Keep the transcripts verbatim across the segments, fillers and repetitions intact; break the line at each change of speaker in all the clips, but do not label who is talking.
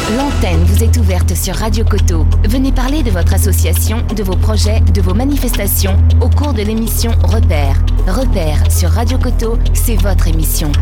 L'antenne vous est ouverte sur Radio Coteau. Venez parler de votre association, de vos projets, de vos manifestations au cours de l'émission Repères. Repères sur Radio Coteau, c'est votre émission.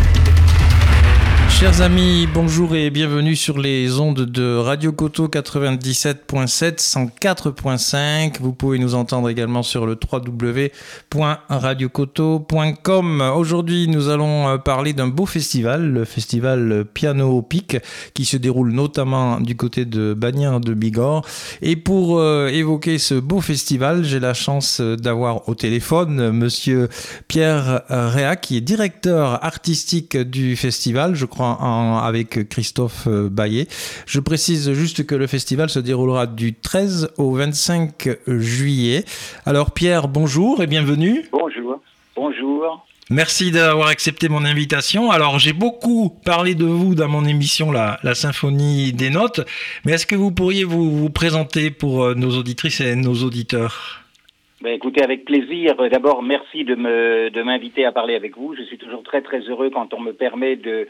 Chers amis, bonjour et bienvenue sur les ondes de Radio Coteau quatre-vingt-dix-sept point sept, cent quatre point cinq. Vous pouvez nous entendre également sur le w w w point radio coteau point com. Aujourd'hui, nous allons parler d'un beau festival, le festival Piano au Pic, qui se déroule notamment du côté de Bagnères de Bigorre. Et pour euh, évoquer ce beau festival, j'ai la chance d'avoir au téléphone monsieur Pierre Réa, qui est directeur artistique du festival, je crois, En, avec Christophe Baillet. Je précise juste que le festival se déroulera du treize au vingt-cinq juillet. Alors Pierre, bonjour et bienvenue.
Bonjour, bonjour.
Merci d'avoir accepté mon invitation. Alors j'ai beaucoup parlé de vous dans mon émission La, la Symphonie des Notes, mais est-ce que vous pourriez vous, vous présenter pour nos auditrices et nos auditeurs ?
Ben, écoutez, avec plaisir. D'abord, merci de me de m'inviter à parler avec vous. Je suis toujours très très heureux quand on me permet de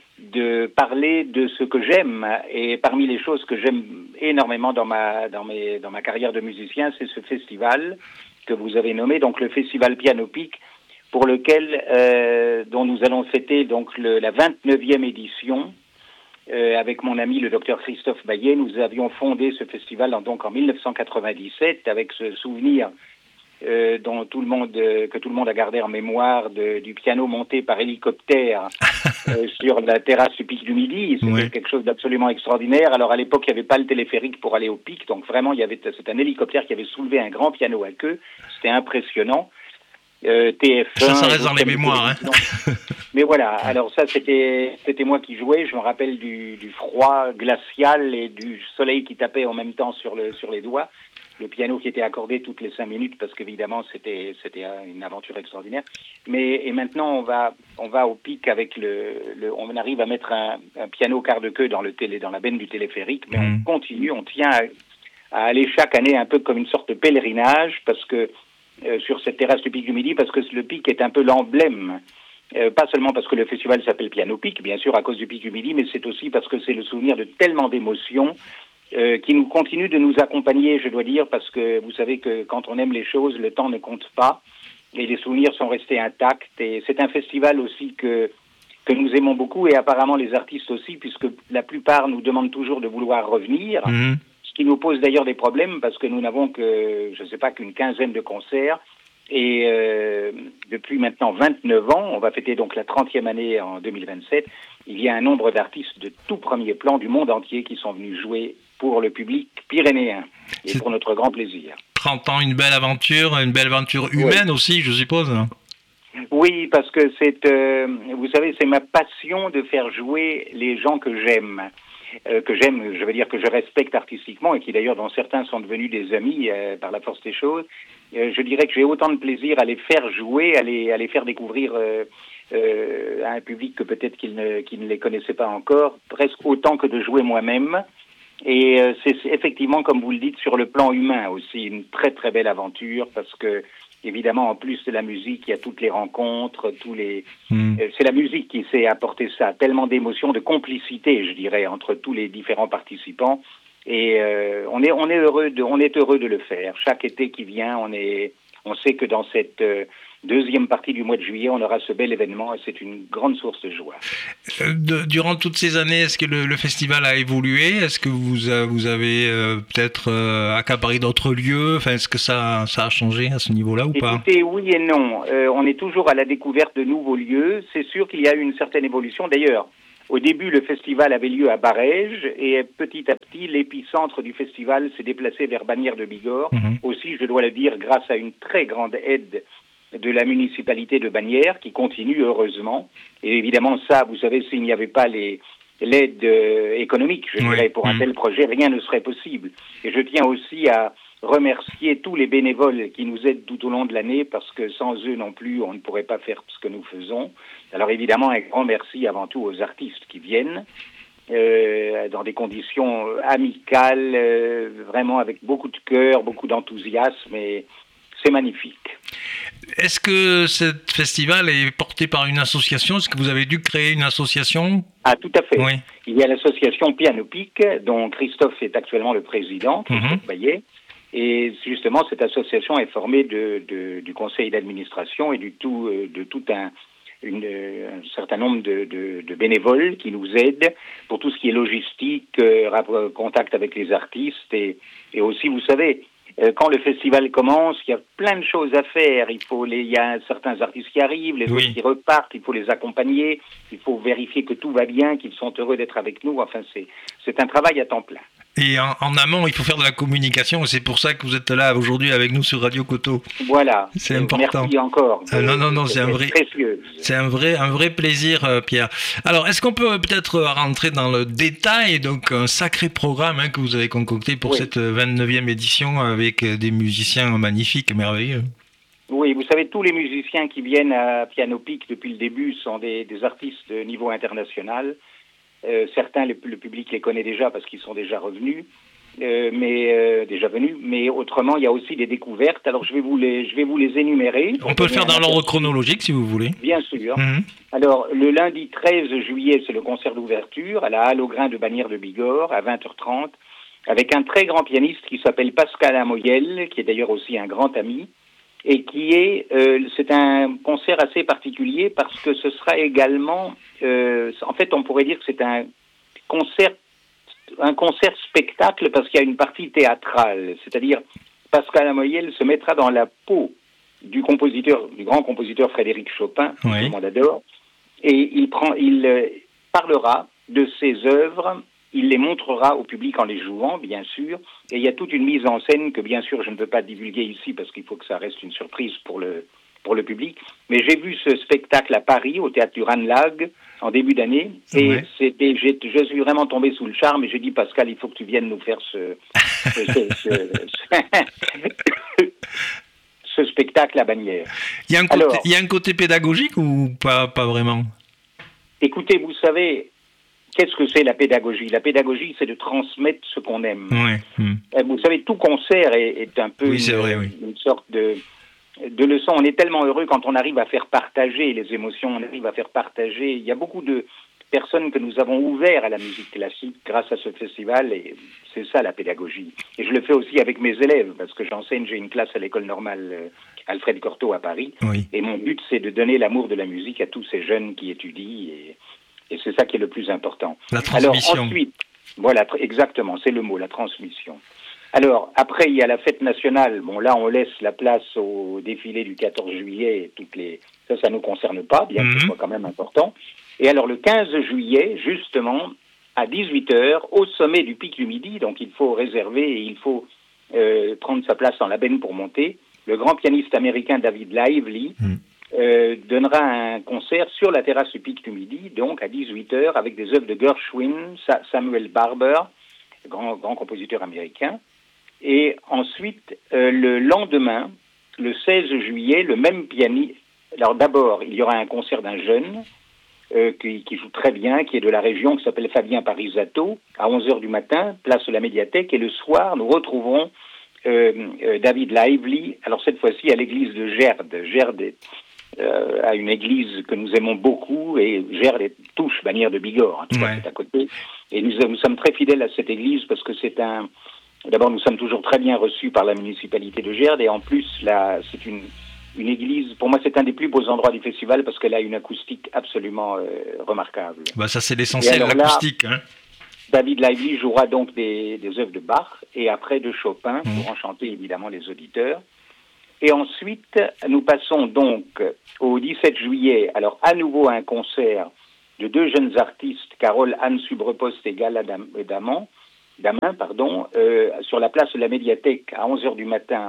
de parler de ce que j'aime. Et parmi les choses que j'aime énormément dans ma dans mes dans ma carrière de musicien, c'est ce festival que vous avez nommé, donc le festival Piano Pic, pour lequel euh, dont nous allons fêter donc le, la vingt-neuvième édition. Euh, avec mon ami le docteur Christophe Baillet, nous avions fondé ce festival en, donc en dix-neuf cent quatre-vingt-dix-sept avec ce souvenir Euh, dont tout le monde, euh, que tout le monde a gardé en mémoire de, du piano monté par hélicoptère euh, sur la terrasse du Pic du Midi. C'était oui. quelque chose d'absolument extraordinaire. Alors à l'époque, il n'y avait pas le téléphérique pour aller au Pic, donc vraiment, il y avait c'est un hélicoptère qui avait soulevé un grand piano à queue. C'était impressionnant. Euh, T F un.
Ça, ça reste dans les mémoires. Hein.
Mais voilà. Alors ça, c'était c'était moi qui jouais. Je me rappelle du, du froid glacial et du soleil qui tapait en même temps sur le sur les doigts. Le piano qui était accordé toutes les cinq minutes parce qu'évidemment c'était c'était une aventure extraordinaire. Mais et maintenant on va on va au Pic avec le, le on arrive à mettre un, un piano quart de queue dans le télé dans la benne du téléphérique, mais mmh. on continue, on tient à, à aller chaque année un peu comme une sorte de pèlerinage parce que euh, sur cette terrasse du Pic du Midi, parce que le Pic est un peu l'emblème. Euh, pas seulement parce que le festival s'appelle Piano Pic, bien sûr à cause du Pic du Midi, mais c'est aussi parce que c'est le souvenir de tellement d'émotions. Euh, qui nous continue de nous accompagner, je dois dire, parce que vous savez que quand on aime les choses, le temps ne compte pas et les souvenirs sont restés intacts. Et c'est un festival aussi que que nous aimons beaucoup et apparemment les artistes aussi, puisque la plupart nous demandent toujours de vouloir revenir, mmh. ce qui nous pose d'ailleurs des problèmes parce que nous n'avons que, je ne sais pas, qu'une quinzaine de concerts. Et euh, depuis maintenant vingt-neuf ans, on va fêter donc la trentième année en deux mille vingt-sept, il y a un nombre d'artistes de tout premier plan du monde entier qui sont venus jouer pour le public pyrénéen et c'est pour notre grand plaisir.
trente ans, une belle aventure, une belle aventure humaine oui. aussi, je suppose.
Oui, parce que c'est, euh, vous savez, c'est ma passion de faire jouer les gens que j'aime. Euh, que j'aime, je veux dire que je respecte artistiquement et qui d'ailleurs dont certains sont devenus des amis euh, par la force des choses. Euh, je dirais que j'ai autant de plaisir à les faire jouer, à les, à les faire découvrir euh, euh, à un public que peut-être qu'ils ne, qu'ils ne les connaissaient pas encore, presque autant que de jouer moi-même. Et euh, c'est, c'est effectivement, comme vous le dites, sur le plan humain aussi, une très très belle aventure parce que évidemment, en plus de la musique, il y a toutes les rencontres, tous les. Mmh. Euh, c'est la musique qui sait apporter ça, tellement d'émotions, de complicité, je dirais, entre tous les différents participants. Et euh, on est on est heureux de on est heureux de le faire. Chaque été qui vient, on est on sait que dans cette euh, deuxième partie du mois de juillet, on aura ce bel événement et c'est une grande source de joie.
Euh, de, durant toutes ces années, est-ce que le, le festival a évolué ? Est-ce que vous, a, vous avez euh, peut-être euh, accaparé d'autres lieux ? Enfin, est-ce que ça, ça a changé à ce niveau-là ou
Écoutez,
pas ?
Écoutez, oui et non. Euh, on est toujours à la découverte de nouveaux lieux. C'est sûr qu'il y a eu une certaine évolution. D'ailleurs, au début, le festival avait lieu à Barèges et petit à petit, l'épicentre du festival s'est déplacé vers Bagnères de Bigorre. Mmh. Aussi, je dois le dire, grâce à une très grande aide de la municipalité de Bagnères, qui continue heureusement. Et évidemment, ça, vous savez, s'il n'y avait pas les, l'aide euh, économique, je dirais, oui. pour un mmh. tel projet, rien ne serait possible. Et je tiens aussi à remercier tous les bénévoles qui nous aident tout au long de l'année, parce que sans eux non plus, on ne pourrait pas faire ce que nous faisons. Alors évidemment, un grand merci avant tout aux artistes qui viennent, euh, dans des conditions amicales, euh, vraiment avec beaucoup de cœur, beaucoup d'enthousiasme, et c'est magnifique.
Est-ce que ce festival est porté par une association? Est-ce que vous avez dû créer une association?
Ah, tout à fait.
Oui.
Il y a l'association Piano Pic, dont Christophe est actuellement le président, Christophe mm-hmm. Bayet. Et justement, cette association est formée de, de, du conseil d'administration et du tout, de tout un, une, un certain nombre de, de, de bénévoles qui nous aident pour tout ce qui est logistique, euh, contact avec les artistes et, et aussi, vous savez, quand le festival commence, il y a plein de choses à faire. Il faut les, il y a certains artistes qui arrivent, les oui. autres qui repartent. Il faut les accompagner. Il faut vérifier que tout va bien, qu'ils sont heureux d'être avec nous. Enfin, c'est, c'est un travail à temps plein.
Et en, en amont, il faut faire de la communication. Et c'est pour ça que vous êtes là aujourd'hui avec nous sur Radio Coteau.
Voilà.
C'est important.
Merci encore.
Ah, non, non, non, c'est, c'est un vrai,
précieux.
C'est un vrai, un vrai plaisir, euh, Pierre. Alors, est-ce qu'on peut peut-être rentrer dans le détail? Donc, un sacré programme hein, que vous avez concocté pour oui. cette vingt-neuvième édition avec des musiciens magnifiques, merveilleux.
Oui, vous savez, tous les musiciens qui viennent à Piano Pic depuis le début sont des, des artistes de niveau international. Euh, certains, le, le public les connaît déjà parce qu'ils sont déjà revenus, euh, mais euh, déjà venus. Mais autrement, il y a aussi des découvertes. Alors, je vais vous les, je vais vous les énumérer.
On peut le faire dans l'ordre chronologique, si vous voulez.
Bien sûr.
Mm-hmm.
Alors, le lundi treize juillet, c'est le concert d'ouverture à la Halle au Grain de Bagnères de Bigorre à vingt heures trente, avec un très grand pianiste qui s'appelle Pascal Amoyel, qui est d'ailleurs aussi un grand ami. Et qui est, euh, c'est un concert assez particulier parce que ce sera également, euh, en fait, on pourrait dire que c'est un concert, un concert spectacle parce qu'il y a une partie théâtrale. C'est-à-dire, Pascal Amoyel se mettra dans la peau du compositeur, du grand compositeur Frédéric Chopin,
oui.
que tout le monde adore, et il prend, il euh, parlera de ses œuvres. Il les montrera au public en les jouant, bien sûr. Et il y a toute une mise en scène que, bien sûr, je ne peux pas divulguer ici parce qu'il faut que ça reste une surprise pour le, pour le public. Mais j'ai vu ce spectacle à Paris, au théâtre du Ranelagh, en début d'année. Et ouais. c'était, j'ai, je suis vraiment tombé sous le charme. Et j'ai dit, Pascal, il faut que tu viennes nous faire ce, ce, ce, ce, ce, ce spectacle à Bagnères.
Il y a un côté, Alors, il y a un côté pédagogique ou pas, pas vraiment?
Écoutez, vous savez... Qu'est-ce que c'est la pédagogie? La pédagogie, c'est de transmettre ce qu'on aime.
Ouais. Mmh.
Vous savez, tout concert est, est un peu
oui, c'est
une,
vrai, oui.
une sorte de, de leçon. On est tellement heureux quand on arrive à faire partager les émotions, on arrive à faire partager. Il y a beaucoup de personnes que nous avons ouvertes à la musique classique grâce à ce festival, et c'est ça la pédagogie. Et je le fais aussi avec mes élèves, parce que j'enseigne, j'ai une classe à l'école normale euh, Alfred Cortot à Paris,
oui.
et mon but, c'est de donner l'amour de la musique à tous ces jeunes qui étudient, et... Et c'est ça qui est le plus important.
La transmission.
Alors ensuite, voilà, exactement, c'est le mot, la transmission. Alors, après, il y a la fête nationale. Bon, là, on laisse la place au défilé du quatorze juillet. Et toutes les... Ça, ça ne nous concerne pas, bien mm-hmm. que ce soit quand même important. Et alors, le quinze juillet, justement, à dix-huit heures, au sommet du Pic du Midi, donc il faut réserver et il faut euh, prendre sa place dans la benne pour monter, le grand pianiste américain David Lively, mm. Euh, donnera un concert sur la terrasse du Pic du Midi, donc à dix-huit heures, avec des œuvres de Gershwin, Samuel Barber, grand, grand compositeur américain. Et ensuite, euh, le lendemain, le seize juillet, le même pianiste... Alors d'abord, il y aura un concert d'un jeune euh, qui, qui joue très bien, qui est de la région, qui s'appelle Fabien Parisato, à onze heures du matin, place de la Médiathèque. Et le soir, nous retrouverons euh, euh, David Lively, alors cette fois-ci à l'église de Gerde. Gerde est... Euh, à une église que nous aimons beaucoup, et Gerde est Touche, Bagnères de Bigorre, hein, tout ouais. à côté. Et nous, nous sommes très fidèles à cette église parce que c'est un... D'abord, nous sommes toujours très bien reçus par la municipalité de Gerde, et en plus, là, c'est une, une église... Pour moi, c'est un des plus beaux endroits du festival parce qu'elle a une acoustique absolument euh, remarquable.
Bah, ça, c'est l'essentiel, l'acoustique. Là, hein.
David Lively jouera donc des, des œuvres de Bach et après de Chopin, mmh. pour enchanter évidemment les auditeurs. Et ensuite, nous passons donc au dix-sept juillet, alors à nouveau un concert de deux jeunes artistes, Carole Anne Subrepost et Gala Daman, Damin, pardon, euh, sur la place de la Médiathèque à onze heures du matin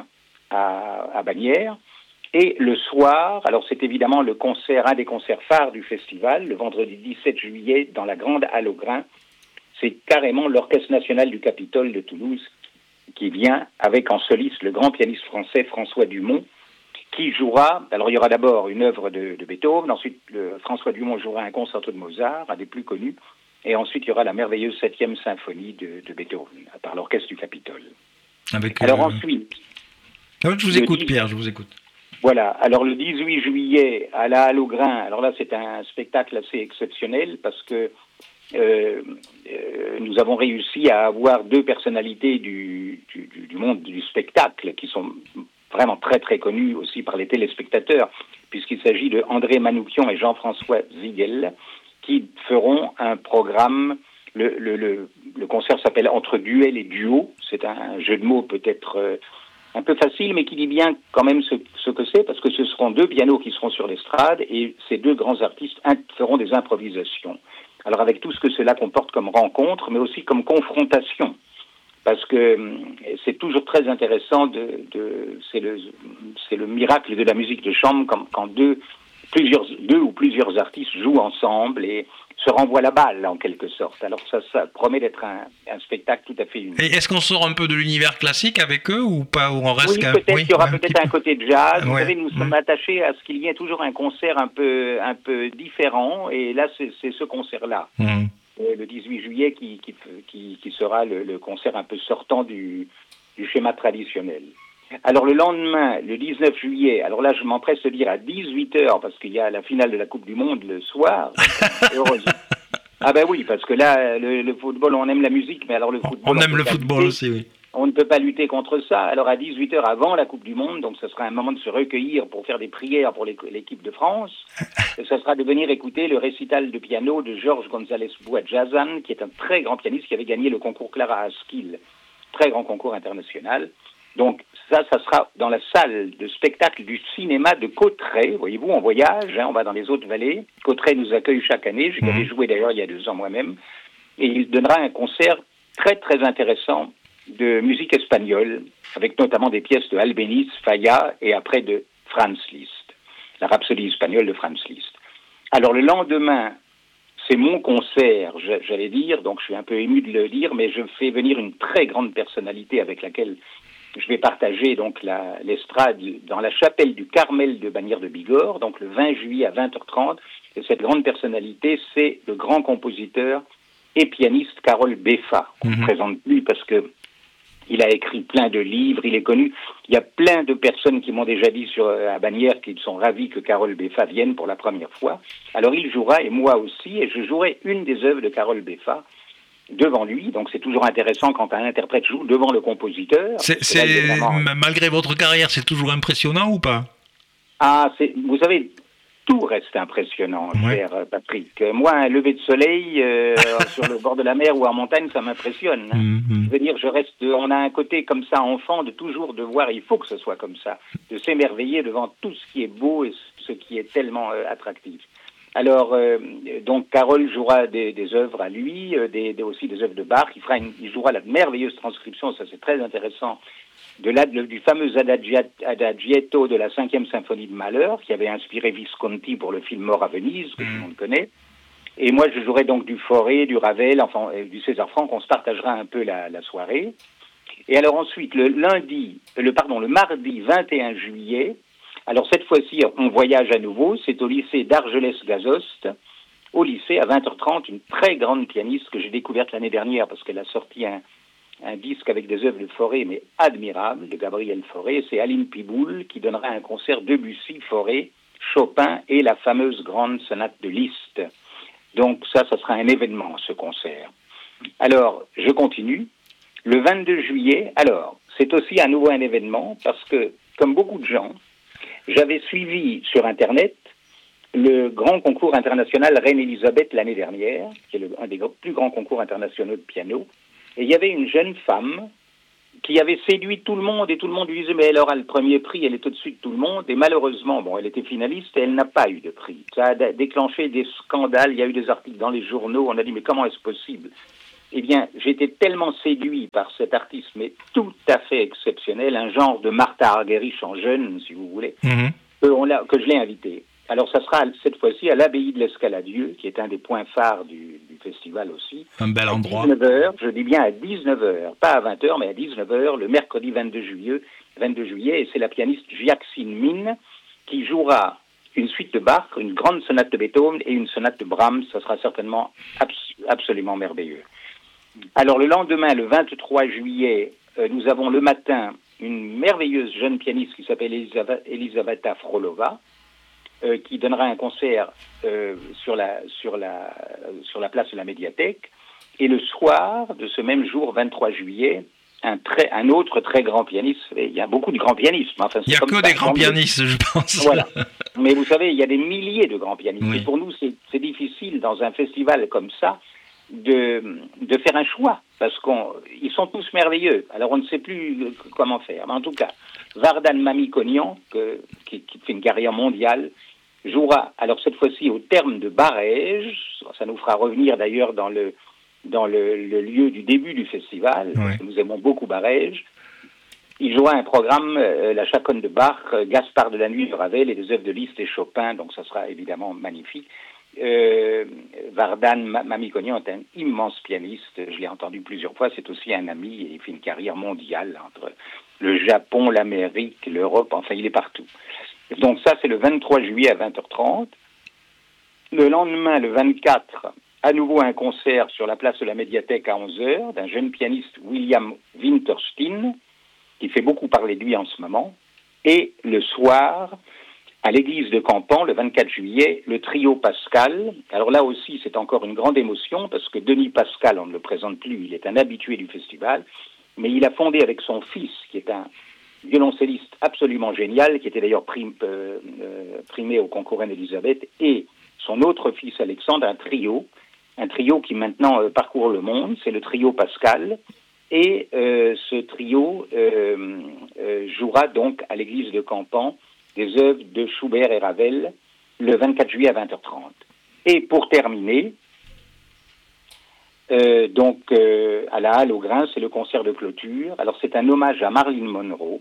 à, à Bagnères. Et le soir, alors c'est évidemment le concert, un des concerts phares du festival, le vendredi dix-sept juillet dans la grande Halle au Grain, c'est carrément l'Orchestre national du Capitole de Toulouse qui vient avec en soliste le grand pianiste français François Dumont, qui jouera, alors il y aura d'abord une œuvre de, de Beethoven, ensuite le, François Dumont jouera un concerto de Mozart, un des plus connus, et ensuite il y aura la merveilleuse septième symphonie de, de Beethoven, par l'Orchestre du Capitole.
Avec,
alors
euh,
ensuite...
Donc, je vous écoute, dix... Pierre, je vous écoute.
Voilà. Alors, le dix-huit juillet, à la Halle au Grain, alors là, c'est un spectacle assez exceptionnel parce que euh, euh, nous avons réussi à avoir deux personnalités du, du, du monde du spectacle qui sont vraiment très, très connues aussi par les téléspectateurs, puisqu'il s'agit de André Manoukian et Jean-François Ziguel, qui feront un programme. Le, le, le, le concert s'appelle Entre duel et duo. C'est un jeu de mots peut-être euh, un peu facile, mais qui dit bien quand même ce, ce que c'est, parce que ce seront deux pianos qui seront sur l'estrade et ces deux grands artistes feront des improvisations. Alors avec tout ce que cela comporte comme rencontre, mais aussi comme confrontation, parce que c'est toujours très intéressant. De, de, c'est le, c'est le miracle de la musique de chambre quand, quand deux, plusieurs, deux ou plusieurs artistes jouent ensemble et se renvoie la balle, en quelque sorte. Alors ça, ça promet d'être un, un spectacle tout à fait unique.
Et est-ce qu'on sort un peu de l'univers classique avec eux, ou pas, ou on reste
Oui,
qu'un...
peut-être,
oui,
il y aura
un
peut-être un côté de jazz.
Ouais.
Vous savez, nous sommes
ouais.
attachés à ce qu'il y ait toujours un concert un peu, un peu différent, et là, c'est, c'est ce concert-là. Mmh. Le dix-huit juillet qui, qui, qui, qui sera le, le concert un peu sortant du, du schéma traditionnel. Alors le lendemain, le dix-neuf juillet, alors là je m'empresse de dire à dix-huit heures, parce qu'il y a la finale de la Coupe du Monde le soir, heureusement. Ah ben oui, parce que là, le, le football, on aime la musique, mais alors le football...
On, on aime le football lutter, aussi, oui.
On ne peut pas lutter contre ça. Alors à dix-huit heures avant la Coupe du Monde, donc ce sera un moment de se recueillir pour faire des prières pour l'équipe de France, et ce sera de venir écouter le récital de piano de Georges González Boadjazan, qui est un très grand pianiste qui avait gagné le concours Clara Askill, très grand concours international. Donc ça, ça sera dans la salle de spectacle du cinéma de Cauterets. Voyez-vous, on voyage, hein, on va dans les autres vallées. Cauterets nous accueille chaque année. J'y avais joué d'ailleurs il y a deux ans moi-même. Et il donnera un concert très très intéressant de musique espagnole, avec notamment des pièces de Albéniz, Falla et après de Franz Liszt, la Rhapsodie espagnole de Franz Liszt. Alors le lendemain, c'est mon concert, j'allais dire, donc je suis un peu ému de le dire, mais je fais venir une très grande personnalité avec laquelle je vais partager donc la, l'estrade dans la chapelle du Carmel de Bagnères de Bigorre, donc le vingt juillet à vingt heures trente. Et cette grande personnalité, c'est le grand compositeur et pianiste Karol Beffa, qu'on ne mmh. présente plus parce que il a écrit plein de livres, il est connu. Il y a plein de personnes qui m'ont déjà dit sur à Bagnères qu'ils sont ravis que Karol Beffa vienne pour la première fois. Alors il jouera, et moi aussi, et je jouerai une des œuvres de Karol Beffa devant lui. Donc c'est toujours intéressant quand un interprète joue devant le compositeur.
C'est, c'est là, vraiment... Malgré votre carrière, c'est toujours impressionnant ou pas?
Ah, c'est, vous savez, tout reste impressionnant, ouais. cher Patrick. Moi, un lever de soleil euh, sur le bord de la mer ou en montagne, ça m'impressionne. Hein. Mm-hmm. Je veux dire, je reste, on a un côté comme ça, enfant, de toujours de voir, il faut que ce soit comme ça, de s'émerveiller devant tout ce qui est beau et ce qui est tellement euh, attractif. Alors, euh, donc, Karol jouera des, des œuvres à lui, euh, des, des, aussi des œuvres de Bach. Il, fera une, il jouera la merveilleuse transcription, ça c'est très intéressant, de la, de, du fameux adagietto de la cinquième symphonie de Mahler, qui avait inspiré Visconti pour le film Mort à Venise, que mmh. tout le monde connaît. Et moi, je jouerai donc du Fauré, du Ravel, enfin, du César Franck. On se partagera un peu la, la soirée. Et alors ensuite, le lundi, le pardon, le mardi vingt et un juillet, alors cette fois-ci, on voyage à nouveau, c'est au lycée d'Argelès-Gazost, au lycée, à vingt heures trente, une très grande pianiste que j'ai découverte l'année dernière parce qu'elle a sorti un, un disque avec des œuvres de Fauré, mais admirables, de Gabriel Fauré. C'est Aline Piboul qui donnera un concert Debussy, Fauré, Chopin et la fameuse grande sonate de Liszt. Donc ça, ça sera un événement, ce concert. Alors, je continue. Le vingt-deux juillet, alors, c'est aussi à nouveau un événement parce que, comme beaucoup de gens, j'avais suivi sur Internet le grand concours international Reine-Élisabeth l'année dernière, qui est le, un des plus grands concours internationaux de piano. Et il y avait une jeune femme qui avait séduit tout le monde et tout le monde lui disait « mais elle aura le premier prix, elle est au-dessus de tout le monde ». Et malheureusement, bon, elle était finaliste et elle n'a pas eu de prix. Ça a déclenché des scandales, il y a eu des articles dans les journaux, on a dit « mais comment est-ce possible ?» Eh bien, j'étais tellement séduit par cet artiste, mais tout à fait exceptionnel, un genre de Martha Argerich en jeune, si vous voulez, mm-hmm. que, on l'a, que je l'ai invité. Alors, ça sera cette fois-ci à l'abbaye de l'Escaladieu, qui est un des points phares du, du festival aussi.
Un bel endroit.
À dix-neuf heures, je dis bien à dix-neuf heures, pas à vingt heures, mais à dix-neuf heures, le mercredi vingt-deux juillet, vingt-deux juillet, et c'est la pianiste Jiaxin Min qui jouera une suite de Bach, une grande sonate de Beethoven et une sonate de Brahms. Ça sera certainement abs- absolument merveilleux. Alors, le lendemain, le vingt-trois juillet, euh, nous avons le matin une merveilleuse jeune pianiste qui s'appelle Elisaveta Frolova, euh, qui donnera un concert euh, sur, la, sur, la, sur la place de la médiathèque. Et le soir de ce même jour, vingt-trois juillet, un, très, un autre très grand pianiste, il y a beaucoup de grands pianistes. Enfin,
il n'y a que ça, des grands pianistes, je pense.
Voilà. Mais vous savez, il y a des milliers de grands pianistes.
Oui.
Et pour nous, c'est, c'est difficile dans un festival comme ça de, de faire un choix, parce qu'ils sont tous merveilleux. Alors on ne sait plus comment faire. Mais en tout cas, Vardan Mamikonian, que, qui, qui fait une carrière mondiale, jouera, alors cette fois-ci au terme de Barège, ça nous fera revenir d'ailleurs dans le, dans le, le lieu du début du festival,
oui.
parce que nous aimons beaucoup Barège. Il jouera un programme, euh, la Chaconne de Bach, euh, Gaspard de la Nuit de Ravel et des œuvres de Liszt et Chopin, donc ça sera évidemment magnifique. Euh, Vardan Mamikonian est un immense pianiste, je l'ai entendu plusieurs fois, c'est aussi un ami et il fait une carrière mondiale entre le Japon, l'Amérique, l'Europe, enfin il est partout. Donc ça c'est le vingt-trois juillet à vingt heures trente. Le lendemain, le vingt-quatre, à nouveau un concert sur la place de la médiathèque à onze heures d'un jeune pianiste William Winterstein, qui fait beaucoup parler de lui en ce moment. Et le soir, à l'église de Campan, le vingt-quatre juillet, le trio Pascal. Alors là aussi, c'est encore une grande émotion, parce que Denis Pascal, on ne le présente plus, il est un habitué du festival, mais il a fondé avec son fils, qui est un violoncelliste absolument génial, qui était d'ailleurs prim, euh, euh, primé au concours Reine-Élisabeth, et son autre fils Alexandre, un trio, un trio qui maintenant euh, parcourt le monde, c'est le trio Pascal. Et euh, ce trio euh, euh, jouera donc à l'église de Campan des œuvres de Schubert et Ravel le vingt-quatre juillet à vingt heures trente. Et pour terminer, euh, donc euh, à la Halle au Grain, c'est le concert de clôture. Alors c'est un hommage à Marilyn Monroe.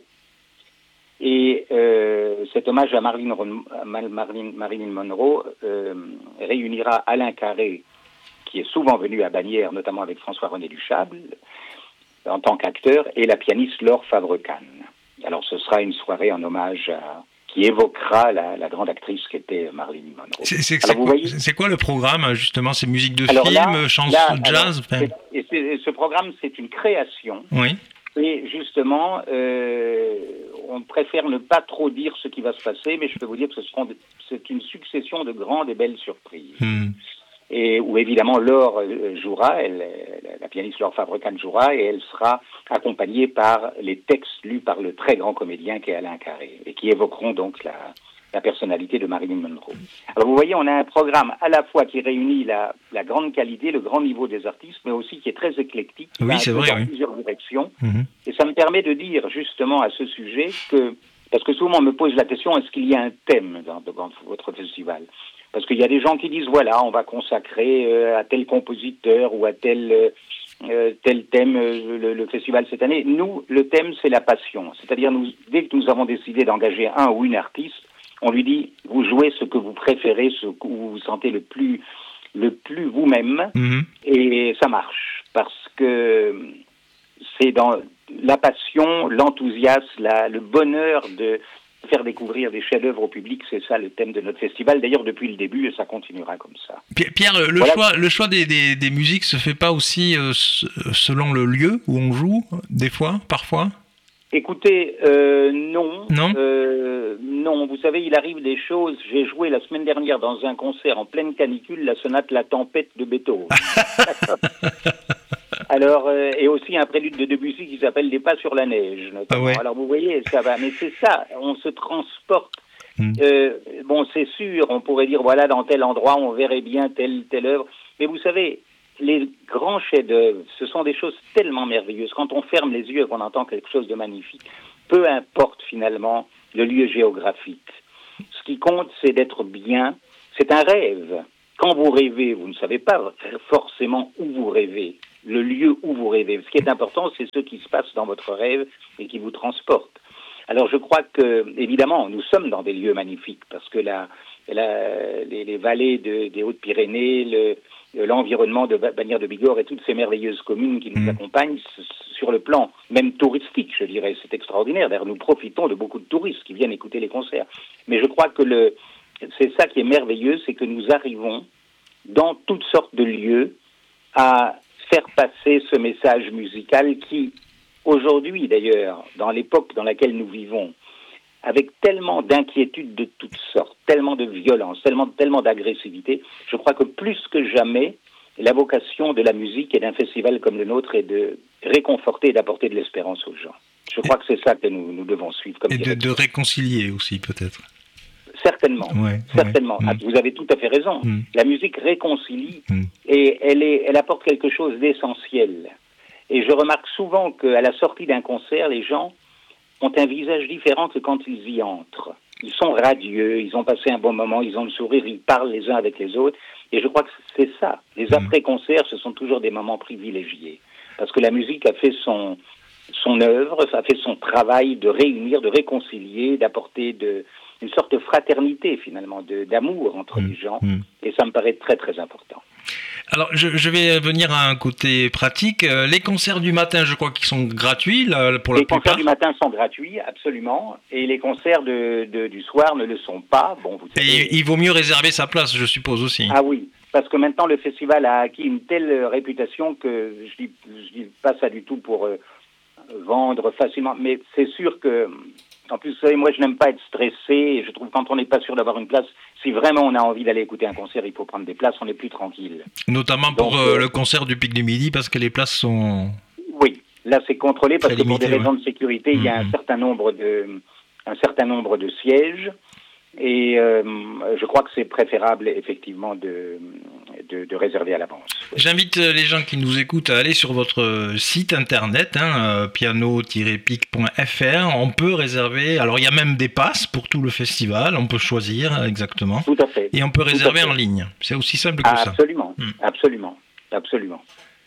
Et euh, cet hommage à Marilyn, Marilyn, Marilyn Monroe euh, réunira Alain Carré, qui est souvent venu à Bagnères, notamment avec François-René Duchâble, en tant qu'acteur, et la pianiste Laure Favre-Cannes. Alors ce sera une soirée en hommage à, qui évoquera la, la grande actrice qu'était Marilyn Monroe.
C'est, c'est, alors, c'est, quoi, voyez, c'est quoi le programme, justement? C'est musique de alors film, là, chansons, là, jazz alors,
c'est, et c'est, et ce programme, c'est une création.
Oui.
Et justement, euh, on préfère ne pas trop dire ce qui va se passer, mais je peux vous dire que ce seront de, c'est une succession de grandes et belles surprises.
Hmm.
Et où évidemment Laure jouera, elle, la pianiste Laure Favre-Cannes jouera, et elle sera accompagnée par les textes lus par le très grand comédien qui est Alain Carré, et qui évoqueront donc la, la personnalité de Marilyn Monroe. Alors vous voyez, on a un programme à la fois qui réunit la, la grande qualité, le grand niveau des artistes, mais aussi qui est très éclectique,
oui, c'est vrai,
dans
oui.
plusieurs directions.
Mm-hmm.
Et ça me permet de dire justement à ce sujet que, parce que souvent on me pose la question, est-ce qu'il y a un thème dans, dans votre festival ? Parce qu'il y a des gens qui disent, voilà, on va consacrer euh, à tel compositeur ou à tel, euh, tel thème euh, le, le festival cette année. Nous, le thème, c'est la passion. C'est-à-dire, nous, dès que nous avons décidé d'engager un ou une artiste, on lui dit, vous jouez ce que vous préférez, ce que vous vous sentez le plus, le plus vous-même,
mmh.
et ça marche. Parce que c'est dans la passion, l'enthousiasme, la, le bonheur de faire découvrir des chefs-d'œuvre au public, c'est ça le thème de notre festival. D'ailleurs, depuis le début, et ça continuera comme ça.
Pierre, le voilà. choix, le choix des, des, des musiques se fait pas aussi euh, selon le lieu où on joue, des fois, parfois ?
Écoutez, euh, non.
Non
euh, Non, vous savez, il arrive des choses. J'ai joué la semaine dernière dans un concert en pleine canicule, la sonate La Tempête de Beethoven. Alors, euh, et aussi un prélude de Debussy qui s'appelle Des pas sur la neige, notamment. Ah ouais. Alors, vous voyez, ça va. Mais c'est ça, on se transporte. Mmh. Euh, bon, c'est sûr, on pourrait dire, voilà, dans tel endroit, on verrait bien telle, telle œuvre. Mais vous savez, les grands chefs-d'œuvre, ce sont des choses tellement merveilleuses. Quand on ferme les yeux et qu'on entend quelque chose de magnifique, peu importe finalement le lieu géographique. Ce qui compte, c'est d'être bien. C'est un rêve. Quand vous rêvez, vous ne savez pas forcément où vous rêvez, le lieu où vous rêvez. Ce qui est important, c'est ce qui se passe dans votre rêve et qui vous transporte. Alors je crois que, évidemment, nous sommes dans des lieux magnifiques, parce que la, la, les, les vallées de, des Hautes-Pyrénées, le, l'environnement de Bagnères de Bigorre et toutes ces merveilleuses communes qui nous mmh. accompagnent sur le plan même touristique, je dirais, c'est extraordinaire. D'ailleurs, nous profitons de beaucoup de touristes qui viennent écouter les concerts. Mais je crois que le, c'est ça qui est merveilleux, c'est que nous arrivons dans toutes sortes de lieux à faire passer ce message musical qui, aujourd'hui d'ailleurs, dans l'époque dans laquelle nous vivons, avec tellement d'inquiétudes de toutes sortes, tellement de violence, tellement, tellement d'agressivité, je crois que plus que jamais, la vocation de la musique et d'un festival comme le nôtre est de réconforter et d'apporter de l'espérance aux gens. Je crois que c'est ça que nous, nous devons suivre. Comme
et de, de réconcilier aussi, peut-être.
Certainement, ouais, certainement.
Ouais.
Ah, vous avez tout à fait raison. Mm. La musique réconcilie mm. et elle, est, elle apporte quelque chose d'essentiel. Et je remarque souvent qu'à la sortie d'un concert, les gens ont un visage différent que quand ils y entrent. Ils sont radieux, ils ont passé un bon moment, ils ont le sourire, ils parlent les uns avec les autres. Et je crois que c'est ça. Les après-concerts, ce sont toujours des moments privilégiés. Parce que la musique a fait son, son œuvre, ça a fait son travail de réunir, de réconcilier, d'apporter de, une sorte de fraternité, finalement, de, d'amour entre mmh. les gens. Mmh. Et ça me paraît très, très important.
Alors, je, je vais venir à un côté pratique. Les concerts du matin, je crois qu'ils sont gratuits là, pour la
Les
plupart.
concerts du matin sont gratuits, absolument. Et les concerts de, de, du soir ne le sont pas. Bon, vous savez...
Et il vaut mieux réserver sa place, je suppose aussi.
Ah oui, parce que maintenant, le festival a acquis une telle réputation que je dis, je dis pas ça du tout pour euh, vendre facilement. Mais c'est sûr que... En plus, vous savez, moi, je n'aime pas être stressé. Et je trouve que quand on n'est pas sûr d'avoir une place, si vraiment on a envie d'aller écouter un concert, il faut prendre des places, on est plus tranquille.
Notamment pour Donc, euh, le concert du Pic du Midi, parce que les places sont...
Oui, là, c'est contrôlé, parce que
limité,
pour des raisons
ouais.
de sécurité, mmh. il y a un certain nombre de, un certain nombre de sièges. Et euh, je crois que c'est préférable, effectivement, de, de, de réserver à l'avance. Oui.
J'invite les gens qui nous écoutent à aller sur votre site internet, hein, piano tiret pic point f r. On peut réserver, alors il y a même des passes pour tout le festival, on peut choisir exactement.
Tout à fait.
Et on peut réserver en ligne. C'est aussi simple que
ah,
ça.
Absolument, hmm. absolument, absolument.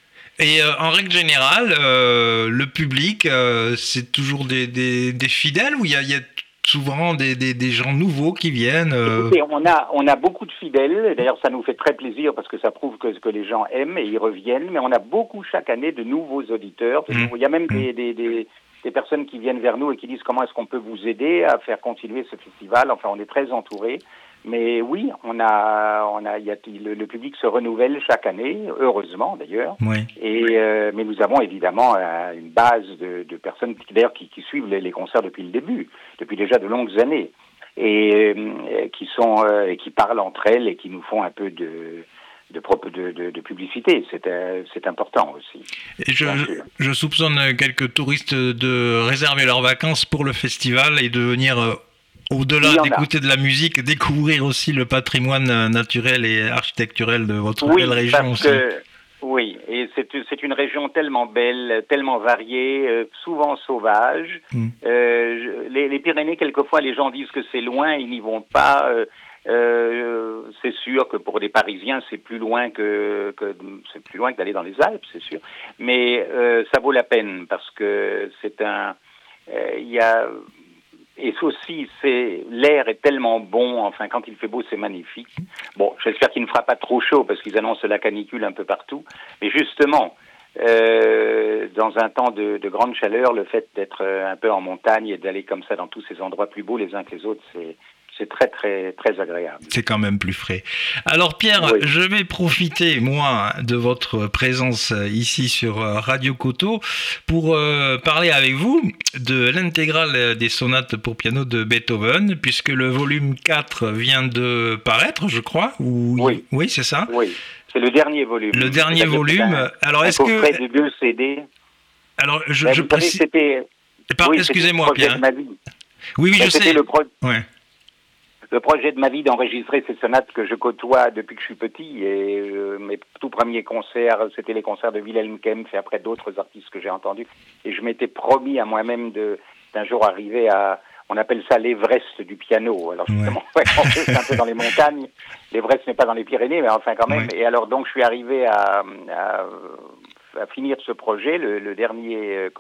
Et euh, en règle générale, euh, le public, euh, c'est toujours des, des, des fidèles ou il y a, il y a souvent des, des, des gens nouveaux qui viennent euh...
Écoutez, on a, on a beaucoup de fidèles, d'ailleurs ça nous fait très plaisir parce que ça prouve que, que les gens aiment et ils reviennent, mais on a beaucoup chaque année de nouveaux auditeurs. Mmh. Il y a même mmh. des, des, des, des personnes qui viennent vers nous et qui disent comment est-ce qu'on peut vous aider à faire continuer ce festival. Enfin, on est très entourés. Mais oui, on a, on a, y a le, le public se renouvelle chaque année, heureusement d'ailleurs.
Oui.
Et euh, mais nous avons évidemment euh, une base de, de personnes qui, d'ailleurs qui, qui suivent les, les concerts depuis le début, depuis déjà de longues années, et euh, qui sont euh, et qui parlent entre elles et qui nous font un peu de de, de, de, de publicité. C'est, euh, c'est important aussi.
Et je, je soupçonne quelques touristes de réserver leurs vacances pour le festival et de venir euh, au-delà d'écouter a. de la musique, découvrir aussi le patrimoine naturel et architecturel de votre
oui,
belle région
parce
aussi.
Que, oui, et c'est, c'est une région tellement belle, tellement variée, euh, souvent sauvage. Mm. Euh, je, les, les Pyrénées, quelquefois, les gens disent que c'est loin, ils n'y vont pas. Euh, euh, c'est sûr que pour des Parisiens, c'est plus loin que, que c'est plus loin que d'aller dans les Alpes, c'est sûr. Mais euh, ça vaut la peine parce que c'est un, il euh, y a Et aussi, c'est, l'air est tellement bon, enfin, quand il fait beau, c'est magnifique. Bon, j'espère qu'il ne fera pas trop chaud, parce qu'ils annoncent la canicule un peu partout. Mais justement, euh, dans un temps de, de grande chaleur, le fait d'être un peu en montagne et d'aller comme ça dans tous ces endroits plus beaux les uns que les autres, c'est... c'est très, très, très agréable.
C'est quand même plus frais. Alors Pierre, oui. je vais profiter, moi, de votre présence ici sur Radio Coteau pour euh, parler avec vous de l'intégrale des sonates pour piano de Beethoven, puisque le volume quatre vient de paraître, je crois. Ou...
Oui.
Oui, c'est ça.
Oui, c'est le dernier volume.
Le dernier volume.
Un,
Alors,
un
est-ce que...
de deux C D.
Alors, je,
ben,
je
vous
précise...
savez, c'était...
Par...
Oui,
Excusez-moi,
c'était
Pierre.
de ma vie.
Oui, oui,
ben,
je
c'était
sais.
Le pro...
ouais.
Le projet de ma vie d'enregistrer ces sonates que je côtoie depuis que je suis petit, et euh, mes tout premiers concerts, c'était les concerts de Wilhelm Kempff et après d'autres artistes que j'ai entendus. Et je m'étais promis à moi-même de, d'un jour arriver à, on appelle ça l'Everest du piano. Alors justement, ouais. Ouais, c'est un peu dans les montagnes. L'Everest n'est pas dans les Pyrénées, mais enfin quand même. Ouais. Et alors donc je suis arrivé à, à, à finir ce projet, le, le dernier